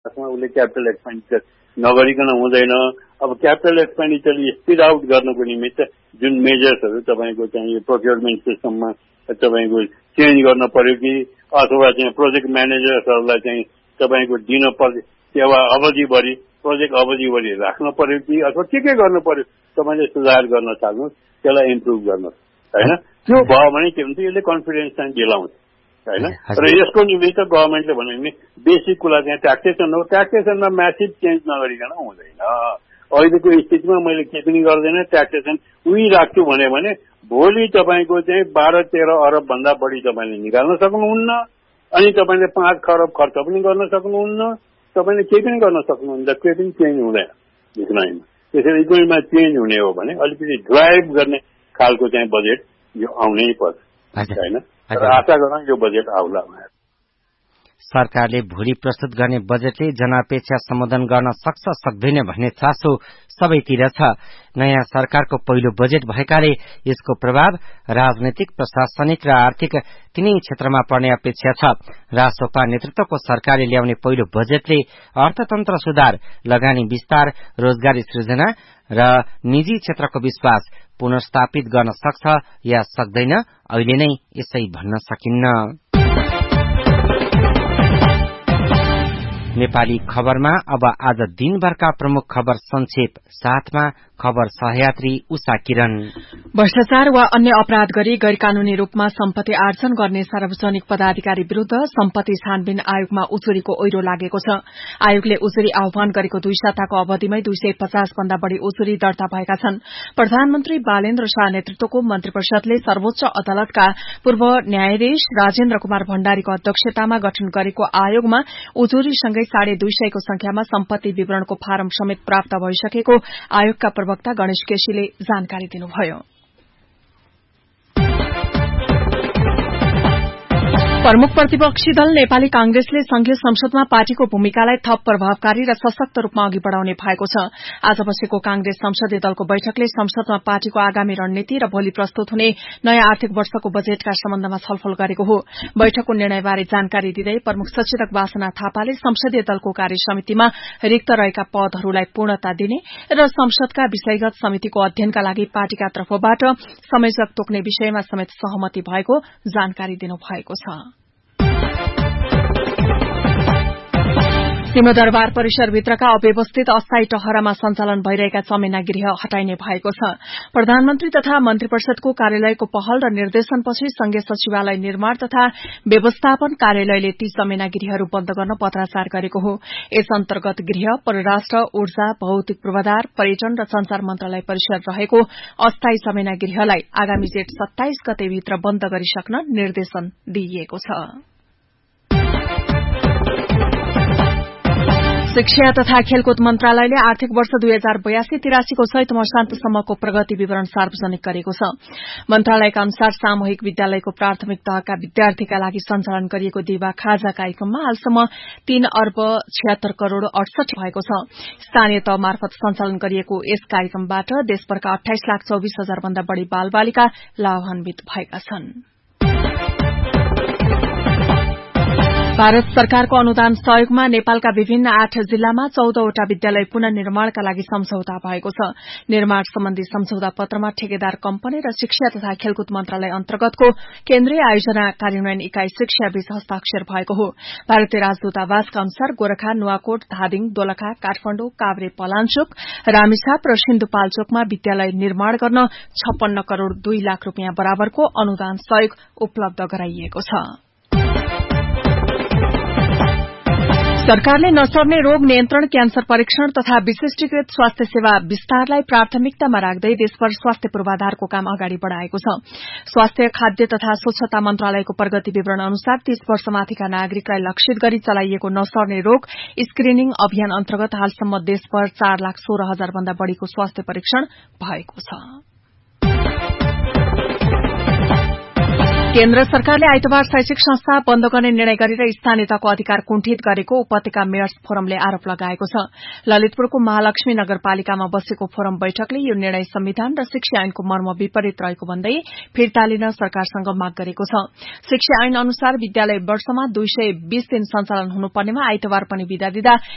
उसले capital expenditure नगरिकन हुँदैन। अब क्यापिटल एक्सपेन्डिचर स्पिड आउट गर्नको निमित्त जुन मेजर्सहरू तपाईँको चाहिँ प्रोक्योरमेन्ट सिस्टममा तपाईँको चेन्ज गर्न पर्यो कि अथवा चाहिँ प्रोजेक्ट म्यानेजर्सहरूलाई चाहिँ तपाईँको दिन पर्ने सेवा अवधिभरि प्रोजेक्ट अवधिभरि राख्न पर्यो कि अथवा के गर्नु पर्यो तपाईँले सुधार गर्न सक्नुहोस्, त्यसलाई इम्प्रुभ गर्नुहोस् होइन। त्यो भयो भने के हुन्छ, यसले कन्फिडेन्स चाहिँ दिलाउँछ होइन। र यसको निमित्त गभर्मेन्टले भन्यो भने बेसिक कुरा चाहिँ ट्याक्सेसन हो, ट्याक्सेसनमा म्यासिभ चेन्ज नगरिकन हुँदैन। अहिलेको स्थितिमा मैले के पनि गर्दैन, ट्याक्सेसन उही राख्छु भने भोलि तपाईँको चाहिँ 12-13 अरब भन्दा बढी तपाईँले निकाल्न सक्नुहुन्न, अनि तपाईँले 5 खरब खर्च पनि गर्न सक्नुहुन्न, तपाईँले केही पनि गर्न सक्नुहुन्न, केही पनि चेन्ज हुँदैन इकोनोमीमा। त्यसैले इकोनोमीमा चेन्ज हुने हो भने अलिकति ड्राइभ गर्ने खालको चाहिँ बजेट यो आउनै पर्छ होइन। र आशा गरौँ यो बजेट आउला। सरकारले भोलि प्रस्तुत गर्ने बजेटले जनअपेक्षा सम्बोधन गर्न सक्छ सक्दैन भन्ने चासो सबैतिर छ। नयाँ सरकारको पहिलो बजेट भएकाले यसको प्रभाव राजनैतिक, प्रशासनिक र आर्थिक तीनै क्षेत्रमा पर्ने अपेक्षा छ। रासोपा नेतृत्वको सरकारले ल्याउने पहिलो बजेटले अर्थतन्त्र सुधार, लगानी विस्तार, रोजगारी सृजना र निजी क्षेत्रको विश्वास पुनर्स्थापित गर्न सक्छ या सक्दैन, अहिले नै यसै भन्न सकिन्न। नेपाली खबरमा अब आज दिनभरका प्रमुख खबर संक्षेप साथमा खबर सहयात्री उषा किरण। भ्रष्टाचार वा अन्य अपराध गरी गैर कानूनी रूपमा सम्पत्ति आर्जन गर्ने सार्वजनिक पदाधिकारी विरूद्ध सम्पत्ति छानबिन आयोगमा उजुरीको ओइरो लागेको छ। आयोगले उजुरी आह्वान गरेको 2 साताको अवधिमै 250 भन्दा बढ़ी उजुरी दर्ता भएका छन्। प्रधानमन्त्री बालेन्द्र शाह नेतृत्वको मन्त्री परिषदले सर्वोच्च अदालतका पूर्व न्यायाधीश राजेन्द्र कुमार भण्डारीको अध्यक्षतामा गठन गरेको आयोगमा उजुरीसँगै 250 को संख्यामा सम्पत्ति विवरणको फारम समेत प्राप्त भइसकेको आयोगका प्रवक्ता गणेश केसीले जानकारी दिनुभयो। प्रमुख प्रतिपक्षी दल नेपाली कांग्रेसले संघीय संसदमा पार्टीको भूमिकालाई थप प्रभावकारी र सशक्त रूपमा अघि बढ़ाउने भएको छ। आज बसेको कांग्रेस संसदीय दलको बैठकले संसदमा पार्टीको आगामी रणनीति र भोलि प्रस्तुत हुने नयाँ आर्थिक वर्षको बजेटका सम्बन्धमा छलफल गरेको हो। बैठकको निर्णयबारे जानकारी दिँदै प्रमुख सचेतक वासना थापाले संसदीय दलको कार्यसमितिमा रिक्त रहेका पदहरूलाई पूर्णता दिने र संसदका विषयगत समितिको अध्ययनका लागि पार्टीका तर्फबाट संयोजक तोक्ने विषयमा समेत सहमति भएको जानकारी दिनुभएको छ। सिंहदरबार परिसरभित्रका अव्यवस्थित अस्थायी टहरामा सञ्चालन भइरहेका चमेना गृह हटाइने भएको छ। प्रधानमन्त्री तथा मन्त्री परिषदको कार्यालयको पहल र निर्देशनपछि संघीय सचिवालय निर्माण तथा व्यवस्थापन कार्यालयले ती चमेना गृहहरू बन्द गर्न पत्राचार गरेको हो। यस अन्तर्गत गृह, परराष्ट्र, ऊर्जा, भौतिक पूर्वाधार, पर्यटन र संचार मन्त्रालय परिसर रहेको अस्थायी चमेना गृहलाई आगामी जेठ 27 गतेभित्र बन्द गरिसक्न निर्देशन दिइएको छ। शिक्षा तथा खेलकुद मन्त्रालयले आर्थिक वर्ष 2082-83 को 6 वर्षान्तसम्मको प्रगति विवरण सार्वजनिक गरेको छ। मन्त्रालयका अनुसार सामूहिक विद्यालयको प्राथमिक तहका विद्यार्थीका लागि सञ्चालन गरिएको दिवा खाजा कार्यक्रममा हालसम्म 3 अर्ब 76 करोड़ 68 भएको छ। स्थानीय तह मार्फत सञ्चालन गरिएको यस कार्यक्रमबाट देशभरका 28,24,000 भन्दा बढ़ी बालबालिका लाभान्वित भएका छन्। भारत सरकारको अनुदान सहयोगमा नेपालका विभिन्न 8 जिल्लामा 14 वटा विद्यालय पुनर्निर्माणका लागि सम्झौता भएको छ। निर्माण सम्बन्धी सम्झौता पत्रमा ठेकेदार कम्पनी र शिक्षा तथा खेलकुद मन्त्रालय अन्तर्गतको केन्द्रीय आयोजना कार्यान्वयन इकाई शिक्षा बीच हस्ताक्षर भएको हो। भारतीय राजदूतावासका अनुसार गोरखा, नुवाकोट, धादिङ, दोलखा, काठमाण्डु, काभ्रे, पलाञ्चोक, रामेछाप र सिन्धुपाल्चोकमा विद्यालय निर्माण गर्न 56 करोड़ 2 लाख रूपियाँ बराबरको अनुदान सहयोग उपलब्ध गराइएको छ। सरकारले नसर्ने रोग नियन्त्रण, क्यान्सर परीक्षण तथा विशिष्टीकृत स्वास्थ्य सेवा विस्तारलाई प्राथमिकतामा राख्दै देशभर स्वास्थ्य पूर्वाधारको काम अगाडि बढ़ाएको छ। स्वास्थ्य, खाद्य तथा स्वच्छता मन्त्रालयको प्रगति विवरण अनुसार 30 वर्षमाथिका नागरिकलाई लक्षित गरी चलाइएको नसर्ने रोग स्क्रिनिङ अभियान अन्तर्गत हालसम्म देशभर 4,16,000 भन्दा बढ़ीको स्वास्थ्य परीक्षण भएको छ। केन्द्र सरकारले आइतबार शैक्षिक संस्था बन्द गर्ने निर्णय गरेर स्थानीय तहको अधिकार कुण्ठित गरेको उपत्यका मेयर्स फोरमले आरोप लगाएको छ। ललितपुरको महालक्ष्मी नगरपालिकामा बसेको फोरम बैठकले यो निर्णय संविधान र शिक्षा ऐनको मर्म विपरीत रहेको भन्दै फिर्ता लिन सरकारसँग माग गरेको छ। शिक्षा ऐन अनुसार विद्यालय वर्षमा 220 दिन सञ्चालन हुनुपर्नेमा आइतबार पनि बिदा दिँदा